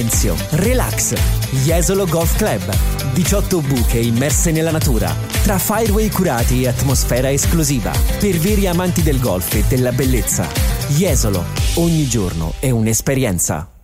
Relax. Jesolo Golf Club. 18 buche immerse nella natura, tra fireway curati e atmosfera esclusiva, per veri amanti del golf e della bellezza. Jesolo, ogni giorno è un'esperienza.